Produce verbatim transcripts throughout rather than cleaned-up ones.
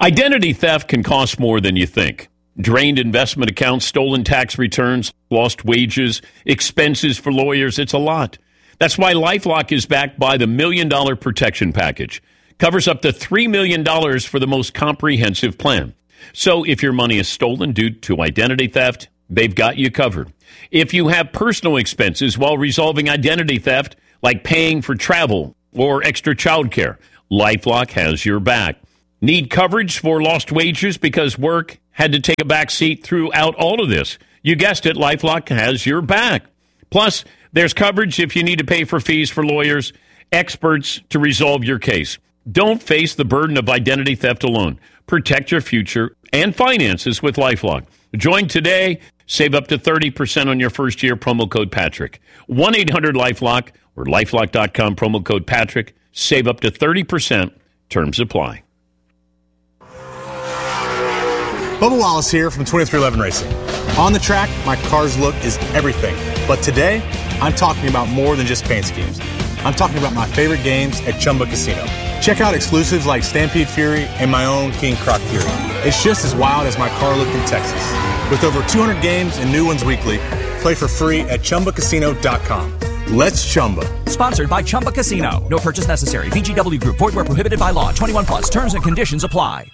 Identity theft can cost more than you think. Drained investment accounts, stolen tax returns, lost wages, expenses for lawyers, it's a lot. That's why LifeLock is backed by the Million Dollar Protection Package. Covers up to three million dollars for the most comprehensive plan. So if your money is stolen due to identity theft, they've got you covered. If you have personal expenses while resolving identity theft, like paying for travel or extra childcare, LifeLock has your back. Need coverage for lost wages because work had to take a back seat throughout all of this? You guessed it, LifeLock has your back. Plus, there's coverage if you need to pay for fees for lawyers, experts to resolve your case. Don't face the burden of identity theft alone. Protect your future and finances with LifeLock. Join today. Save up to thirty percent on your first year. Promo code Patrick. one eight hundred LifeLock or lifelock dot com. Promo code Patrick. Save up to thirty percent. Terms apply. Bubba Wallace here from twenty-three eleven Racing. On the track, my car's look is everything. But today, I'm talking about more than just paint schemes. I'm talking about my favorite games at Chumba Casino. Check out exclusives like Stampede Fury and my own King Croc Fury. It's just as wild as my car looked in Texas. With over two hundred games and new ones weekly, play for free at chumba casino dot com. Let's Chumba. Sponsored by Chumba Casino. No purchase necessary. V G W Group. Void where prohibited by law. twenty-one plus. Terms and conditions apply.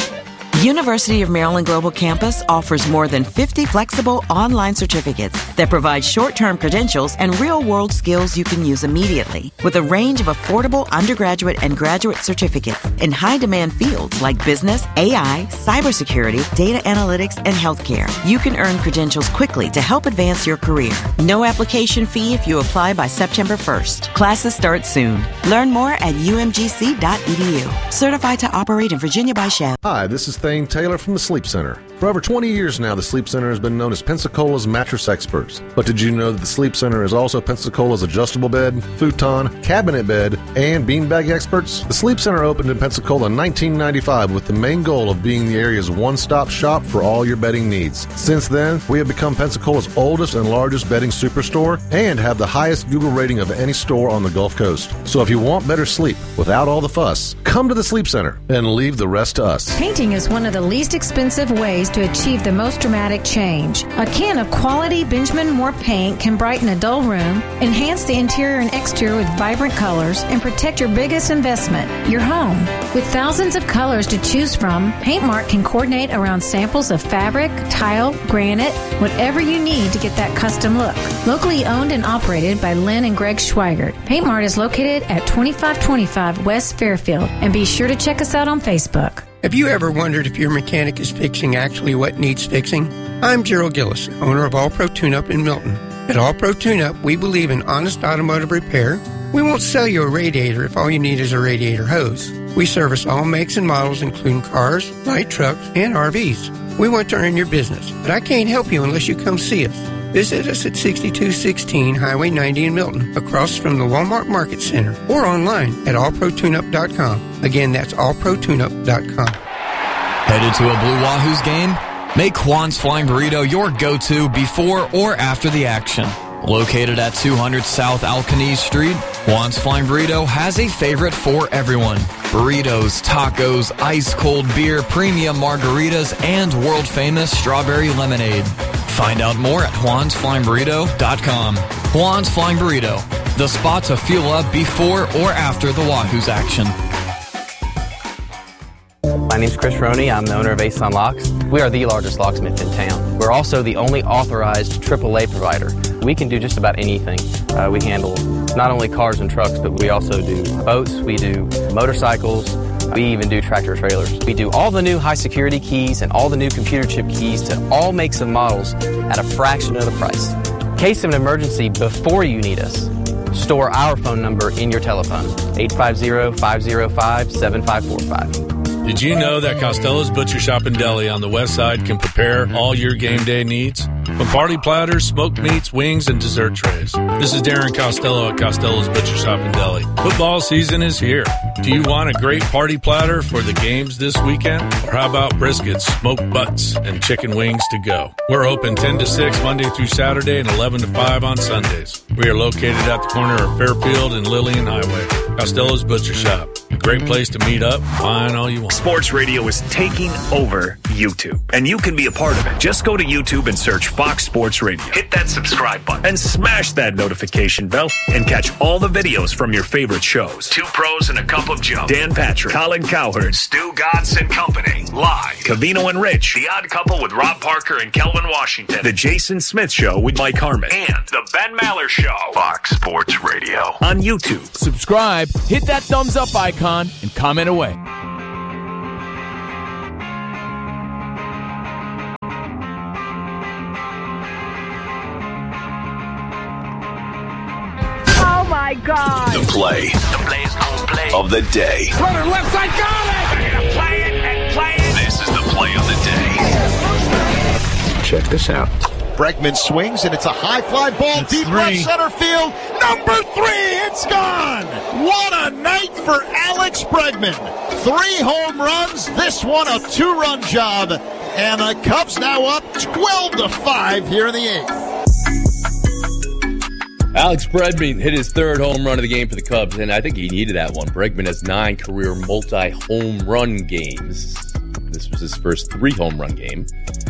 University of Maryland Global Campus offers more than fifty flexible online certificates that provide short-term credentials and real-world skills you can use immediately. With a range of affordable undergraduate and graduate certificates in high-demand fields like business, A I, cybersecurity, data analytics, and healthcare, you can earn credentials quickly to help advance your career. No application fee if you apply by September first. Classes start soon. Learn more at u m g c dot e d u. Certified to operate in Virginia by Shell. Hi, this is Thane Taylor from the Sleep Center. For over twenty years now, the Sleep Center has been known as Pensacola's mattress experts. But did you know that the Sleep Center is also Pensacola's adjustable bed, futon, cabinet bed, and beanbag experts? The Sleep Center opened in Pensacola in nineteen ninety-five with the main goal of being the area's one-stop shop for all your bedding needs. Since then, we have become Pensacola's oldest and largest bedding superstore and have the highest Google rating of any store on the Gulf Coast. So if you want better sleep without all the fuss, come to the Sleep Center and leave the rest to us. Painting is one of the least expensive ways to achieve the most dramatic change. A can of quality Benjamin Moore paint can brighten a dull room, enhance the interior and exterior with vibrant colors, and protect your biggest investment, your home. With thousands of colors to choose from, Paint Mart can coordinate around samples of fabric, tile, granite, whatever you need to get that custom look. Locally owned and operated by Lynn and Greg Schweigert, Paint Mart is located at twenty-five twenty-five West Fairfield, and be sure to check us out on Facebook. Have you ever wondered if your mechanic is fixing actually what needs fixing? I'm Gerald Gillis, owner of All Pro Tune-Up in Milton. At All Pro Tune-Up, we believe in honest automotive repair. We won't sell you a radiator if all you need is a radiator hose. We service all makes and models, including cars, light trucks, and R Vs. We want to earn your business, but I can't help you unless you come see us. Visit us at sixty-two sixteen Highway ninety in Milton, across from the Walmart Market Center, or online at all pro tune up dot com. Again, that's all pro tune up dot com. Headed to a Blue Wahoos game? Make Juan's Flying Burrito your go-to before or after the action. Located at two hundred South Alcanese Street, Juan's Flying Burrito has a favorite for everyone. Burritos, tacos, ice-cold beer, premium margaritas, and world-famous strawberry lemonade. Find out more at juans flying burrito dot com. Juan's Flying Burrito, the spot to fuel up before or after the Wahoos action. My name's Chris Roney. I'm the owner of Ace Locks. We are the largest locksmith in town. We're also the only authorized triple A provider. We can do just about anything. Uh, we handle not only cars and trucks, but we also do boats, we do motorcycles, we even do tractor trailers. We do all the new high security keys and all the new computer chip keys to all makes and models at a fraction of the price. In case of an emergency before you need us, store our phone number in your telephone, eight five zero, five zero five, seven five four five. Did you know that Costello's Butcher Shop and Deli on the west side can prepare all your game day needs? From party platters, smoked meats, wings, and dessert trays. This is Darren Costello at Costello's Butcher Shop and Deli. Football season is here. Do you want a great party platter for the games this weekend? Or how about briskets, smoked butts, and chicken wings to go? We're open ten to six Monday through Saturday and eleven to five on Sundays. We are located at the corner of Fairfield and Lillian Highway. Costello's Butcher Shop. A great place to meet up, find all you want. Sports Radio is taking over YouTube, and you can be a part of it. Just go to YouTube and search Fox Sports Radio. Hit that subscribe button and smash that notification bell and catch all the videos from your favorite shows. Two Pros and a Cup of Joe. Dan Patrick, Colin Cowherd, Stu Godson Company. Live. Cavino and Rich. The Odd Couple with Rob Parker and Kelvin Washington. The Jason Smith Show with Mike Harmon. And The Ben Maller Show. Fox Sports Radio on YouTube. Subscribe, hit that thumbs up icon, and comment away. Oh my God! The play, the play's gonna play of the day. Runner left side, got it! We're gonna play it and play it. This is the play of the day. Check this out. Bregman swings, and it's a high fly ball It's deep three. left center field. Number three, it's gone. What a night for Alex Bregman. Three home runs, this one a two-run job, and the Cubs now up twelve to five here in the eighth. Alex Bregman hit his third home run of the game for the Cubs, and I think he needed that one. Bregman has nine career multi-home run games. This was his first three home run game.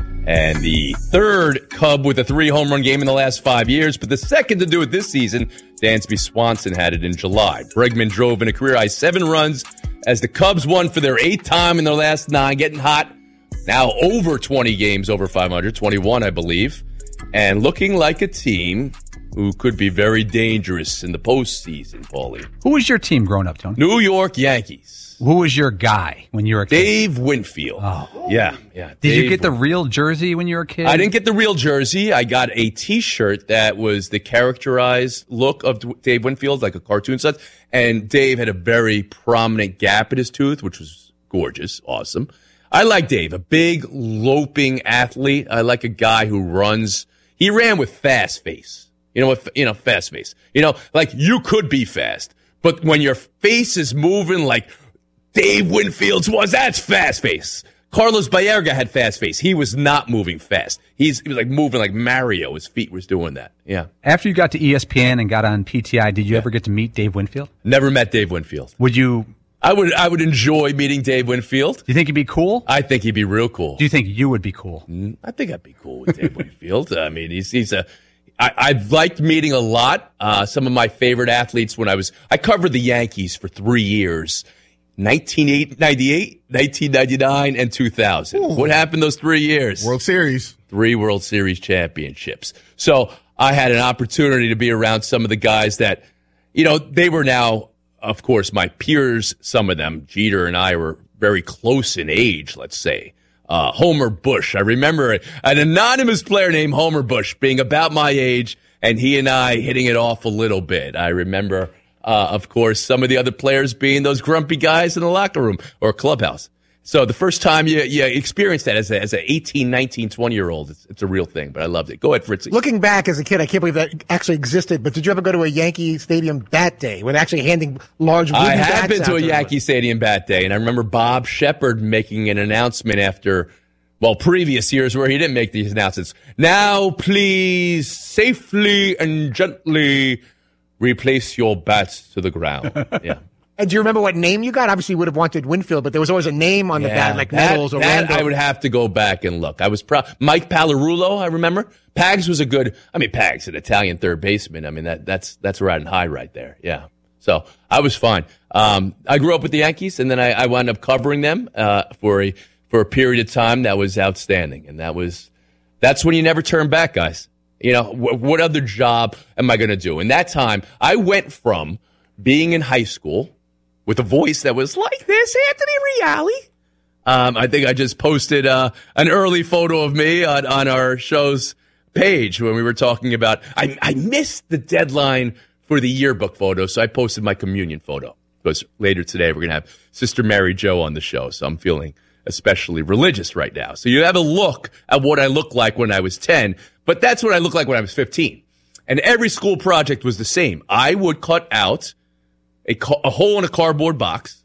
And the third Cub with a three home run game in the last five years, but the second to do it this season, Dansby Swanson had it in July. Bregman drove in a career high seven runs as the Cubs won for their eighth time in their last nine, getting hot. Now over twenty games over five hundred, twenty-one, I believe, and looking like a team who could be very dangerous in the postseason, Paulie. Who was your team growing up, Tony? New York Yankees. Who was your guy when you were a kid? Dave Winfield. Oh. Yeah, yeah. Did Dave you get the real jersey when you were a kid? I didn't get the real jersey. I got a T-shirt that was the characterized look of Dave Winfield, like a cartoon set. And Dave had a very prominent gap in his tooth, which was gorgeous, awesome. I like Dave, a big, loping athlete. I like a guy who runs. He ran with fast face. You know what? You know, fast face. You know, like you could be fast, but when your face is moving like Dave Winfield's was, that's fast face. Carlos Baerga had fast face. He was not moving fast. He's he was like moving like Mario. His feet was doing that. Yeah. After you got to E S P N and got on P T I, did you yeah. ever get to meet Dave Winfield? Never met Dave Winfield. Would you? I would. I would enjoy meeting Dave Winfield. Do you think he'd be cool? I think he'd be real cool. Do you think you would be cool? Mm, I think I'd be cool with Dave Winfield. I mean, he's he's a. I, I've liked meeting a lot. Uh, some of my favorite athletes when I was. I covered the Yankees for three years. nineteen ninety-eight, nineteen ninety-nine, and two thousand. Ooh. What happened those three years? World Series. Three World Series championships. So I had an opportunity to be around some of the guys that, you know, they were now, of course, my peers, some of them. Jeter and I were very close in age, let's say. Uh, Homer Bush. I remember an anonymous player named Homer Bush being about my age, and he and I hitting it off a little bit. I remember... Uh, of course, some of the other players being those grumpy guys in the locker room or clubhouse. So the first time you, you experience that as a, as an eighteen, nineteen, twenty-year-old, it's, it's a real thing, but I loved it. Go ahead, Fritzy. Looking back as a kid, I can't believe that actually existed, but did you ever go to a Yankee Stadium bat day when actually handing large wooden I bats have been to a to Yankee everyone? Stadium bat day, and I remember Bob Shepard making an announcement after, well, previous years where he didn't make these announcements. Now, please, safely and gently replace your bats to the ground. Yeah. And do you remember what name you got? Obviously, you would have wanted Winfield, but there was always a name on the Yeah, bat, like that, Nettles or that Randall. I would have to go back and look. I was proud. Mike Palarulo, I remember. Pags was a good, I mean, Pags, an Italian third baseman. I mean, that that's that's riding high right there. Yeah. So I was fine. Um, I grew up with the Yankees, and then I, I wound up covering them uh, for a for a period of time that was outstanding. And that was that's when you never turn back, guys. You know, wh- what other job am I going to do? In that time, I went from being in high school with a voice that was like this, Anthony Reale. Um, I think I just posted uh, an early photo of me on, on our show's page when we were talking about, I, I missed the deadline for the yearbook photo, so I posted my communion photo. Because later today, we're going to have Sister Mary Jo on the show, so I'm feeling especially religious right now. So you have a look at what I looked like when I was ten, but that's what I looked like when I was fifteen. And every school project was the same. I would cut out a, ca- a hole in a cardboard box,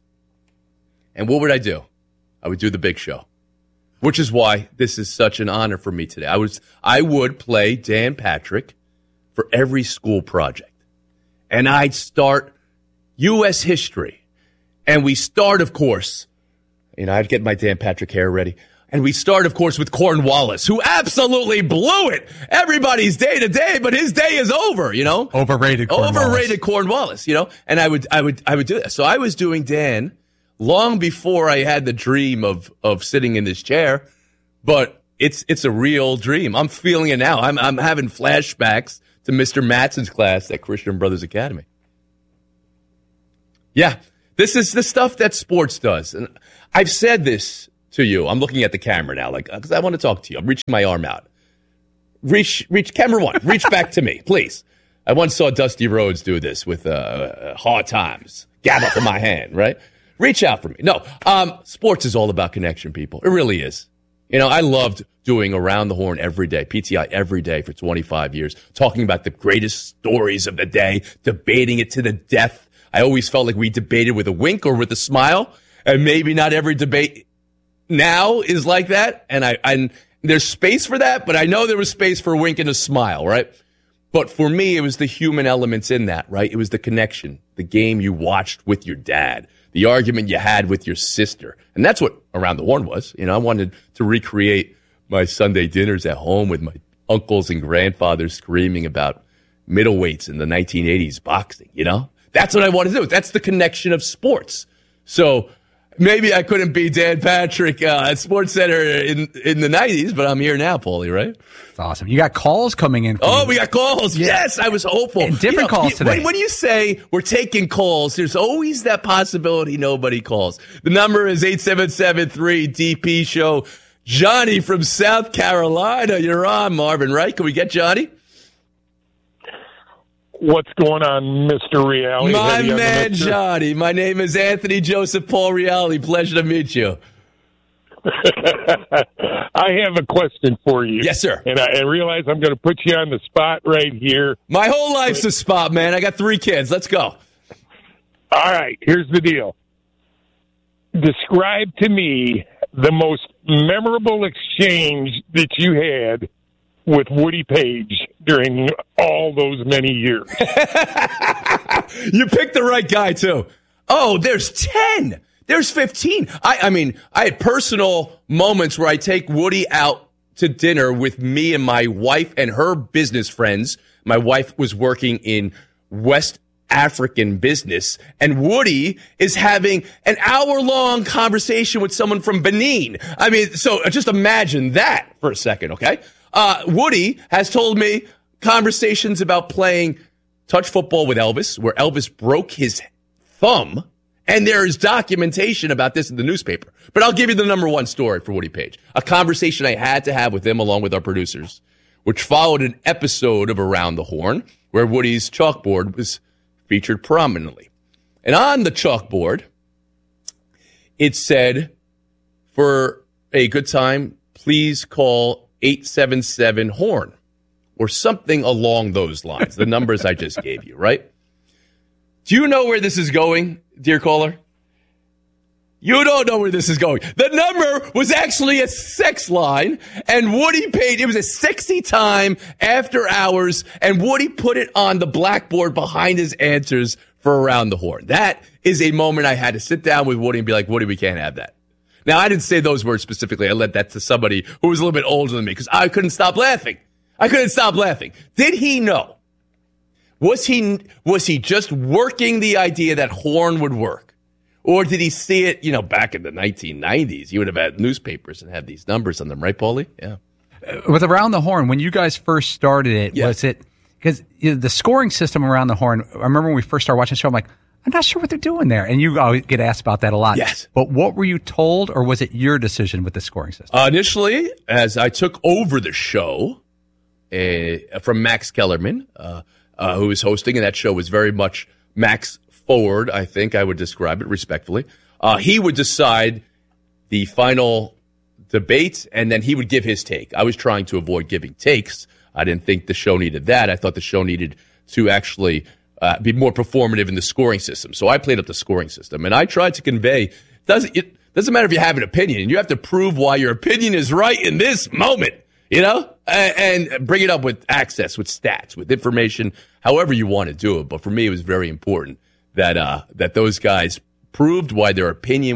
and what would I do? I would do the Big Show, which is why this is such an honor for me today. I was I would play Dan Patrick for every school project, and I'd start U S history, and we start, of course, You know, I'd get my Dan Patrick hair ready. And we start, of course, with Cornwallis, who absolutely blew it. Everybody's day to day, but his day is over, you know? Overrated Cornwallis. Overrated Cornwallis, you know? And I would, I would, I would do that. So I was doing Dan long before I had the dream of, of sitting in this chair, but it's, it's a real dream. I'm feeling it now. I'm, I'm having flashbacks to Mister Matson's class at Christian Brothers Academy. Yeah, this is the stuff that sports does. And I've said this to you. I'm looking at the camera now, like, because I want to talk to you. I'm reaching my arm out. Reach, reach, camera one, reach back to me, please. I once saw Dusty Rhodes do this with uh, Hard Times. Gab up in my hand, right? Reach out for me. No, um, sports is all about connection, people. It really is. You know, I loved doing Around the Horn every day, P T I every day for twenty-five years, talking about the greatest stories of the day, debating it to the death. I always felt like we debated with a wink or with a smile, and maybe not every debate now is like that, and I, I there's space for that, but I know there was space for a wink and a smile, right? But for me, it was the human elements in that, right? It was the connection, the game you watched with your dad, the argument you had with your sister, and that's what Around the Horn was. You know, I wanted to recreate my Sunday dinners at home with my uncles and grandfathers screaming about middleweights in the nineteen eighties boxing, you know? That's what I wanted to do. That's the connection of sports. So maybe I couldn't be Dan Patrick uh, at SportsCenter in in the nineties, but I'm here now, Paulie, right? It's awesome. You got calls coming in. Oh, you. we got calls. Yeah. Yes, I was hopeful. And different you know, calls today. When, when you say we're taking calls, there's always that possibility nobody calls. The number is eight seven seven three D P show. Johnny from South Carolina, you're on, Marvin, right? Can we get Johnny? What's going on, Mister Reale? My man, Johnny. My name is Anthony Joseph Paul Reale. Pleasure to meet you. I have a question for you. Yes, sir. And I, I realize I'm going to put you on the spot right here. My whole life's but, a spot, man. I got three kids. Let's go. All right. Here's the deal. Describe to me the most memorable exchange that you had with Woody Page during all those many years. You picked the right guy, too. Oh, there's ten. There's fifteen. I, I mean, I had personal moments where I take Woody out to dinner with me and my wife and her business friends. My wife was working in West African business, and Woody is having an hour-long conversation with someone from Benin. I mean, so just imagine that for a second, okay? Uh, Woody has told me conversations about playing touch football with Elvis, where Elvis broke his thumb, and there is documentation about this in the newspaper. But I'll give you the number one story for Woody Page, a conversation I had to have with him along with our producers, which followed an episode of Around the Horn, where Woody's chalkboard was featured prominently. And on the chalkboard, it said, for a good time, please call eight seven seven horn, or something along those lines, the numbers I just gave you, right? Do you know where this is going, dear caller? You don't know where this is going. The number was actually a sex line, and Woody paid, it was a sexy time after hours, and Woody put it on the blackboard behind his answers for Around the Horn. That is a moment I had to sit down with Woody and be like, Woody, we can't have that. Now, I didn't say those words specifically. I led that to somebody who was a little bit older than me because I couldn't stop laughing. I couldn't stop laughing. Did he know? Was he, was he just working the idea that Horn would work? Or did he see it, you know, back in the nineteen nineties? You would have had newspapers and had these numbers on them, right, Paulie? Yeah. With Around the Horn, when you guys first started it, yeah. was it, because you know, the scoring system Around the Horn, I remember when we first started watching the show, I'm like, I'm not sure what they're doing there. And you always get asked about that a lot. Yes. But what were you told, or was it your decision with the scoring system? Uh, initially, as I took over the show uh, from Max Kellerman, uh, uh, who was hosting, and that show was very much Max forward, I think I would describe it respectfully. Uh, he would decide the final debate, and then he would give his take. I was trying to avoid giving takes. I didn't think the show needed that. I thought the show needed to actually uh, be more performative in the scoring system. So I played up the scoring system, and I tried to convey, doesn't, it doesn't matter if you have an opinion. You have to prove why your opinion is right in this moment, you know, and, and bring it up with access, with stats, with information, however you want to do it. But for me, it was very important that uh, that those guys proved why their opinion was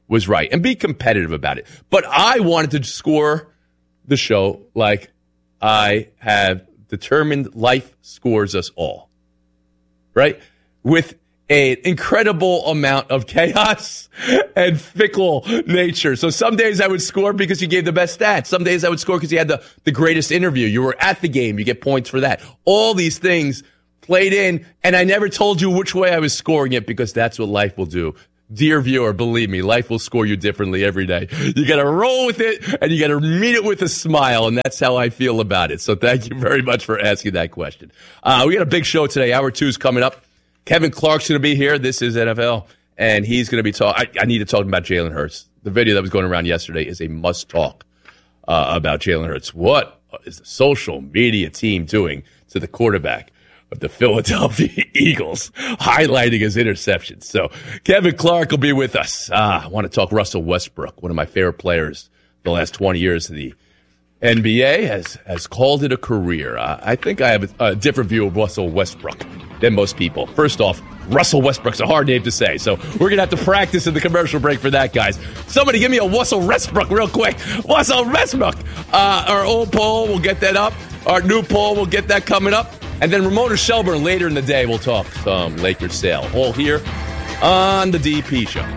was right and be competitive about it. But I wanted to score the show like I have determined life scores us all, right? With an incredible amount of chaos and fickle nature. So some days I would score because you gave the best stats. Some days I would score because you had the, the greatest interview. You were at the game. You get points for that. All these things played in, and I never told you which way I was scoring it because that's what life will do. Dear viewer, believe me, life will score you differently every day. You got to roll with it, and you got to meet it with a smile, and that's how I feel about it. So thank you very much for asking that question. Uh, we got a big show today. Hour two is coming up. Kevin Clark's going to be here. This is N F L, and he's going to be talking. I need to talk about Jalen Hurts. The video that was going around yesterday is a must talk uh, about Jalen Hurts. What is the social media team doing to the quarterback of the Philadelphia Eagles, highlighting his interceptions? So Kevin Clark will be with us. Ah, I want to talk Russell Westbrook, one of my favorite players the last twenty years in the N B A, has, has called it a career. Uh, I think I have a, a different view of Russell Westbrook than most people. First off, Russell Westbrook's a hard name to say, so we're going to have to practice in the commercial break for that, guys. Somebody give me a Russell Westbrook real quick. Russell Westbrook. Uh, our old poll, we'll get that up. Our new poll, we'll get that coming up. And then Ramona Shelburne later in the day, we'll talk some Lakers sale. All here on the D P Show.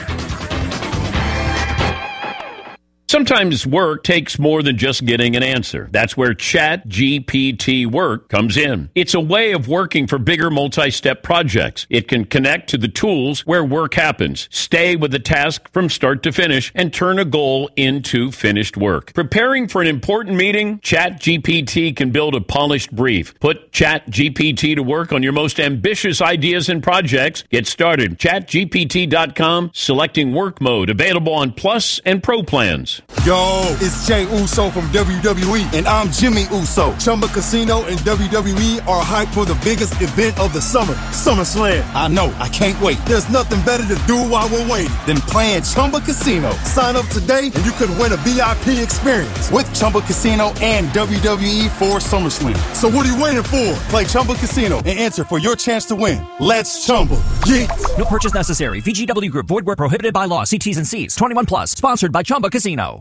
Sometimes work takes more than just getting an answer. That's where Chat G P T Work comes in. It's a way of working for bigger multi-step projects. It can connect to the tools where work happens, stay with the task from start to finish, and turn a goal into finished work. Preparing for an important meeting? Chat G P T can build a polished brief. Put Chat G P T to work on your most ambitious ideas and projects. Get started. Chat G P T dot com, selecting work mode, available on Plus and Pro plans. Yo, it's Jay Uso from W W E, and I'm Jimmy Uso. Chumba Casino and W W E are hyped for the biggest event of the summer, SummerSlam. I know, I can't wait. There's nothing better to do while we're waiting than playing Chumba Casino. Sign up today, and you could win a V I P experience with Chumba Casino and W W E for SummerSlam. So what are you waiting for? Play Chumba Casino and enter for your chance to win. Let's Chumba. Yeah. No purchase necessary. V G W Group. Void where prohibited by law. See T's and C's. twenty-one plus. Sponsored by Chumba Casino.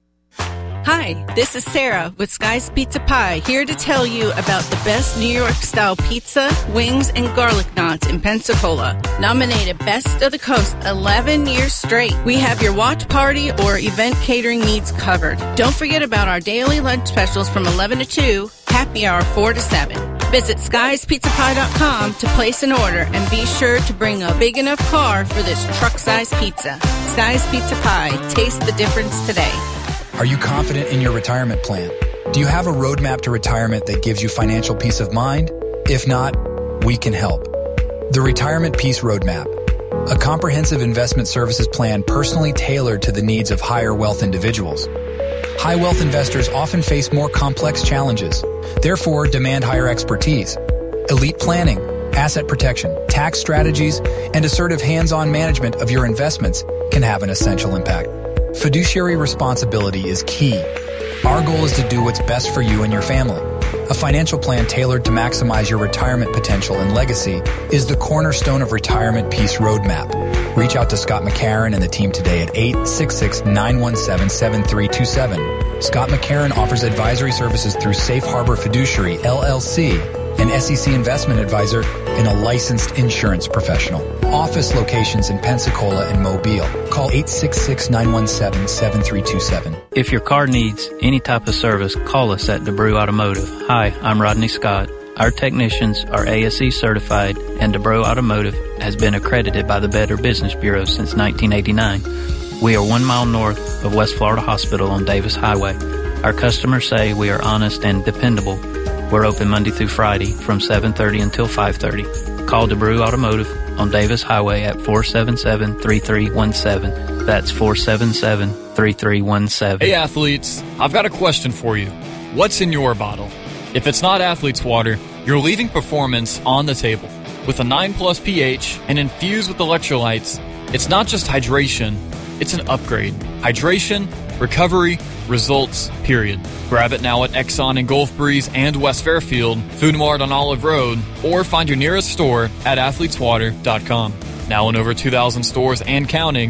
Hi, this is Sarah with Sky's Pizza Pie, here to tell you about the best New York-style pizza, wings, and garlic knots in Pensacola. Nominated Best of the Coast eleven years straight. We have your watch party or event catering needs covered. Don't forget about our daily lunch specials from eleven to two, happy hour four to seven. Visit skies pizza pie dot com to place an order and be sure to bring a big enough car for this truck-sized pizza. Sky's Pizza Pie. Taste the difference today. Are you confident in your retirement plan? Do you have a roadmap to retirement that gives you financial peace of mind? If not, we can help. The Retirement Peace Roadmap, a comprehensive investment services plan personally tailored to the needs of higher wealth individuals. High wealth investors often face more complex challenges, therefore demand higher expertise. Elite planning, asset protection, tax strategies, and assertive hands-on management of your investments can have an essential impact. Fiduciary responsibility is key. Our goal is to do what's best for you and your family. A financial plan tailored to maximize your retirement potential and legacy is the cornerstone of Retirement Peace Roadmap. Reach out to Scott McCarron and the team today at eight six six, nine one seven, seven three two seven. Scott McCarron offers advisory services through Safe Harbor Fiduciary, L L C, an S E C investment advisor, and a licensed insurance professional. Office locations in Pensacola and Mobile. Call eight six six, nine one seven, seven three two seven. If your car needs any type of service, call us at DeBrew Automotive. Hi, I'm Rodney Scott. Our technicians are A S E certified, and DeBrew Automotive has been accredited by the Better Business Bureau since nineteen eighty-nine. We are one mile north of West Florida Hospital on Davis Highway. Our customers say we are honest and dependable. We're open Monday through Friday from seven thirty until five thirty. Call DeBrew Automotive on Davis Highway at four seven seven, three three one seven. That's four seven seven, three three one seven. Hey athletes, I've got a question for you. What's in your bottle? If it's not Athlete's Water, you're leaving performance on the table. With a nine plus pH and infused with electrolytes, it's not just hydration, it's an upgrade. Hydration, recovery, results, period. Grab it now at Exxon in Gulf Breeze and West Fairfield, Food Mart on Olive Road, or find your nearest store at athletes water dot com. Now in over two thousand stores and counting,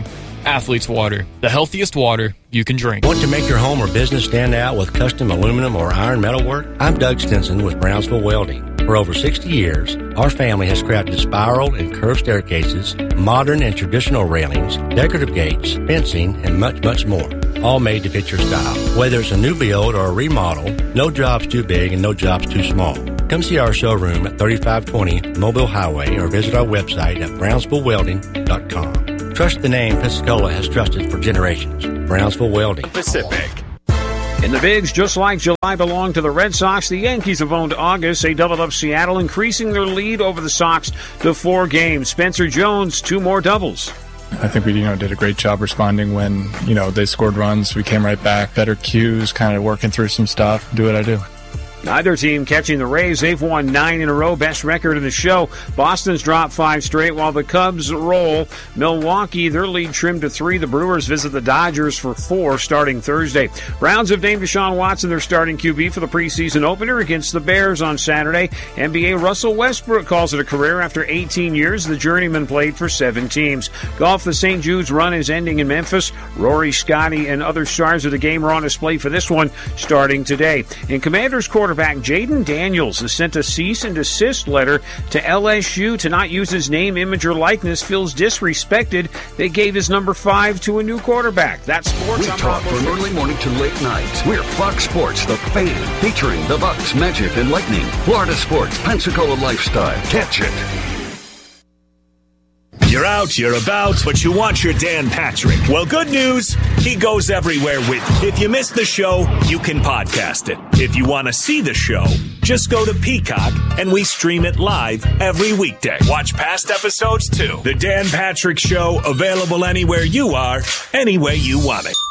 Athlete's Water, the healthiest water you can drink. Want to make your home or business stand out with custom aluminum or iron metal work? I'm Doug Stinson with Brownsville Welding. For over sixty years, our family has crafted spiral and curved staircases, modern and traditional railings, decorative gates, fencing, and much, much more. All made to fit your style. Whether it's a new build or a remodel, no job's too big and no job's too small. Come see our showroom at thirty-five twenty Mobile Highway or visit our website at brownsville welding dot com. Trust the name Pensacola has trusted for generations. Brownsville Welding. Pacific. In the bigs, just like July belonged to the Red Sox, the Yankees have owned August. They doubled up Seattle, increasing their lead over the Sox to four games. Spencer Jones, two more doubles. I think we, you know, did a great job responding when, you know, they scored runs. We came right back, better cues, kind of working through some stuff, do what I do. Neither team catching the Rays. They've won nine in a row, best record in the show. Boston's dropped five straight while the Cubs roll. Milwaukee, their lead trimmed to three. The Brewers visit the Dodgers for four starting Thursday. Browns have named Deshaun Watson their starting Q B for the preseason opener against the Bears on Saturday. N B A Russell Westbrook calls it a career after eighteen years. The journeyman played for seven teams. Golf, the Saint Jude's run is ending in Memphis. Rory, Scotty, and other stars of the game are on display for this one starting today. In Commanders quarterback Jaden Daniels has sent a cease and desist letter to L S U to not use his name, image, or likeness. Feels disrespected. They gave his number five to a new quarterback. That's sports. We talk from early morning to late night. We're Fox Sports, the fan, featuring the Bucks, Magic, and Lightning. Florida sports, Pensacola lifestyle. Catch it. You're out, you're about, but you want your Dan Patrick. Well, good news, he goes everywhere with you. If you missed the show, you can podcast it. If you want to see the show, just go to Peacock, and we stream it live every weekday. Watch past episodes, too. The Dan Patrick Show, available anywhere you are, any way you want it.